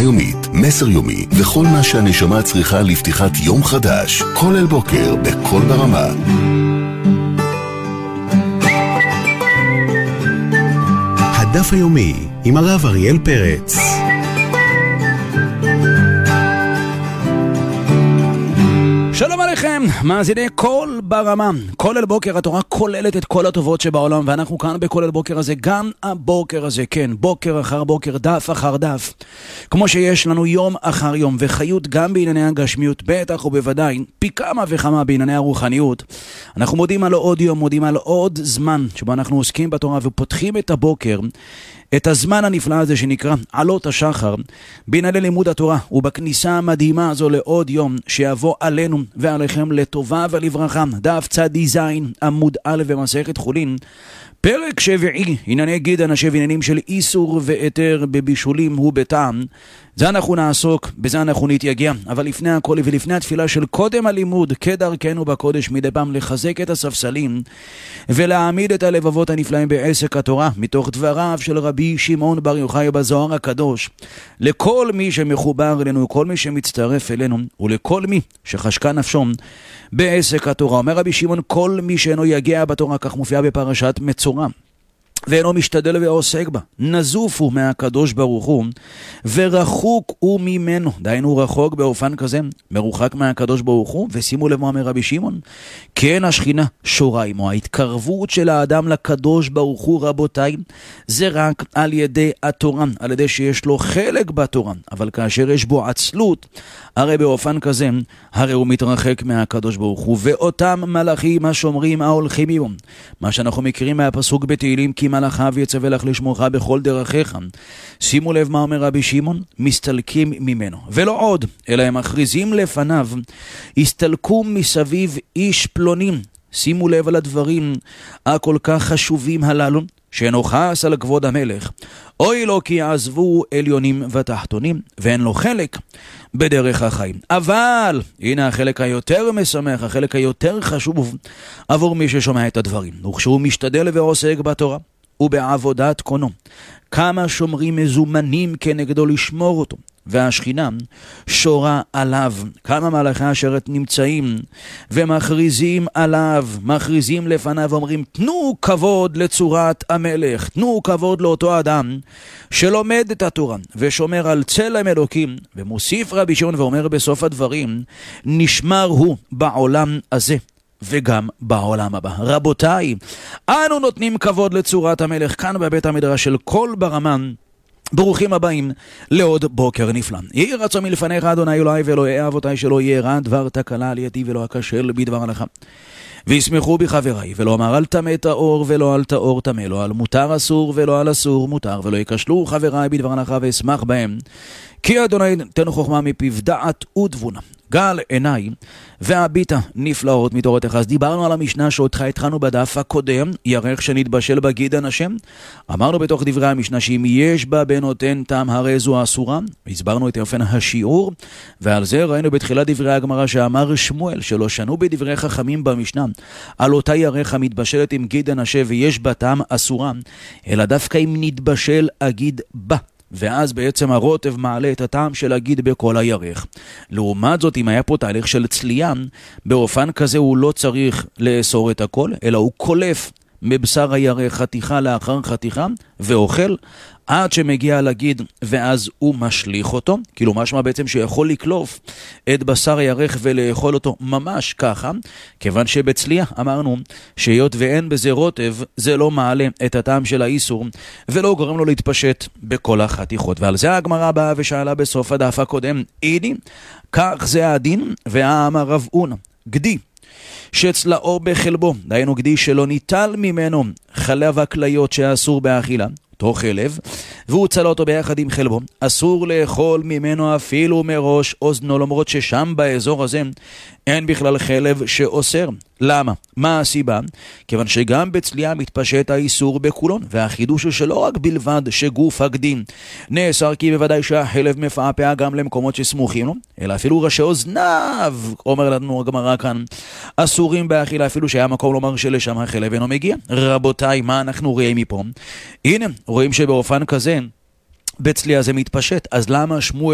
יומית, מסר יומי וכל מה שהנשמה צריכה לפתיחת יום חדש. כולל בוקר בכל ברמה. הדף היומי עם הרב אריאל פרץ. שלום עליכם, מאזיני כל ברמה. כולל בוקר, התורה כוללת את כל הטובות שבעולם, ואנחנו כאן בכולל בוקר הזה, גם הבוקר הזה, כן, בוקר אחר בוקר, דף אחר דף. כמו שיש לנו יום אחר יום, וחיות גם בענייני הגשמיות, בטח ובוודאי, פי כמה וכמה בענייני הרוחניות. אנחנו מודים על עוד יום, מודים על עוד זמן, שבו אנחנו עוסקים בתורה ופותחים את הבוקר, את הזמן הנפלא הזה שנקרא עלות השחר, בענייני לימוד התורה, ובכניסה המדהימה הזו לעוד יום שיבוא עלינו ועליכם לטובה ולברכה. דף צדי זין עמוד א' במסכת חולין, פרק שביעי, ענייני גיד אנשי ועניינים של איסור והיתר בבישולים ובטעם. זה אנחנו נעסוק, בזה אנחנו נתייגע, אבל לפני הכל ולפני התפילה של קודם הלימוד, כדרכנו בקודש מדי פעם לחזק את הספסלים ולהעמיד את הלבבות הנפלאים בעסק התורה, מתוך דבריו של רבי שמעון בר יוחאי בזוהר הקדוש, לכל מי שמחובר אלינו, כל מי שמצטרף אלינו, ולכל מי שחשקה נפשו בעסק התורה. אומר רבי שמעון, כל מי שאינו יגיע בתורה, כך מופיע בפרשת מצורע, ואינו משתדל ועוסק בה, נזוף הוא מהקדוש ברוך הוא, ורחוק הוא ממנו. דיינו רחוק באופן כזה, מרוחק מהקדוש ברוך הוא. ושימו לב מה אומר רבי שמעון, כן השכינה שורה עמו. ההתקרבות של האדם לקדוש ברוך הוא, רבותיי, זה רק על ידי התורה, על ידי שיש לו חלק בתורה. אבל כאשר יש בו עצלות, הרי באופן כזה, הרי הוא מתרחק מהקדוש ברוך הוא. ואותם מלאכים השומרים ההולכים עמו, מה שאנחנו מכירים מהפסוק בתהילים, כי מלאכיו יצווה לך לשמורך בכל דרכיך. שימו לב מה אומר רבי שמעון, מסתלקים ממנו. ולא עוד, אלא הם מכריזים לפניו, הסתלקו מסביב איש פלונים. שימו לב על הדברים הכל כך חשובים הללו, שאינו חס על כבוד המלך. אוי לו כי עזבו עליונים ותחתונים, ואין לו חלק בדרך החיים. אבל הנה החלק היותר משמח, החלק היותר חשוב עבור מי ששומע את הדברים. וכשהוא משתדל ועוסק בתורה ובעבודת קונו, כמה שומרים מזומנים כנגדו לשמור אותו, והשכינה שורה עליו. כמה מלאכי השרת נמצאים ומכריזים עליו, מכריזים לפניו ואומרים, תנו כבוד לצורת המלך, תנו כבוד לאותו אדם שלומד את התורה ושומר על צלם אלוקים. ומוסיף רבי שמעון ואומר בסוף הדברים, נשמר הוא בעולם הזה וגם בעולם הבא. רבותיי, אנו נותנים כבוד לצורת המלך כאן בבית המדרש של כל ברמה. ברוכים הבאים לעוד בוקר נפלא. יהי רצון מלפניך אדוני אלוהי ואלוהי אבותיי, שלא יהיה רע דבר תקלה על ידי ולא אכשל בדבר הלכה. וישמחו בי חבריי, ולא אמר אל תמה טהור ולא אל טהור תמה, לא על מותר אסור ולא על אסור מותר, ולא יקשלו חבריי בדבר הלכה ואשמח בהם. כי אדוני תן חוכמה מפיו, דעת ותבונה. גל עיניי והביטה נפלאות מתורתך. אז דיברנו על המשנה שאותך התחלנו בדף הקודם, ירך שנתבשל בגיד הנשם. אמרנו בתוך דברי המשנה שאם יש בה בנותן טעם הרי זו אסורה. הסברנו את אופן השיעור, ועל זה ראינו בתחילת דברי הגמרא שאמר שמואל שלא שנו בדברי חכמים במשנה על אותה ירך המתבשלת עם גיד הנשם ויש בה טעם אסורה, אלא דווקא אם נתבשל אגיד בה, ואז בעצם הרוטב מעלה את הטעם של הגיד בכל הירך. לעומת זאת, אם היה פה תהליך של צלייה, באופן כזה הוא לא צריך לאסור את הכל, אלא הוא קולף מבשר הירך חתיכה לאחר חתיכה ואוכל עד שמגיע לגיד, ואז הוא משליך אותו. כאילו משמע בעצם שיכול לקלוף את בשר הירך ולאכול אותו ממש ככה, כיוון שבצלייה אמרנו שהיות ואין בזה רוטב, זה לא מעלה את הטעם של האיסור ולא גורם לו להתפשט בכל החתיכות. ועל זה הגמרא באה ושאלה בסוף הדף הקודם, אידי, כך זה הדין. והאמר רב אונה, גדי שצלעו בחלבו, דהיינו גדי שלא ניטל ממנו חלב הכליות שאסור באכילה, אותו חלב, והוא צלע אותו ביחד עם חלבו, אסור לאכול ממנו אפילו מראש אוזנו, למרות ששם באזור הזה אין בכלל חלב שאוסר. למה? מה הסיבה? כיוון שגם בצלייה מתפשט האיסור בכולון, והחידוש הוא שלא רק בלבד שגוף הגדי נאסר, כי בוודאי שהחלב מפעפע גם למקומות שסמוכים לו, אלא אפילו ראשי אוזניו, אומר לנו הגמרא כאן, אסורים באכילה, אפילו שהיה מקום לומר שלשם החלב אינו מגיע. רבותיי, מה אנחנו רואים מפה? הנה, רואים שבאופן כזה בצלייה זה מתפשט. אז למה שמואל